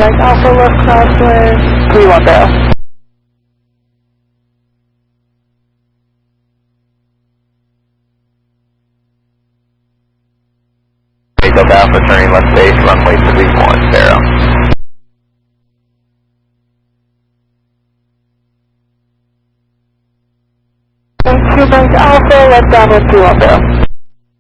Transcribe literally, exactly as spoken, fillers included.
Like Alpha left crosswind, three one zero. Eagle Alpha turning left base, runway three one zero. Two Mike Alpha, left downwind three one zero.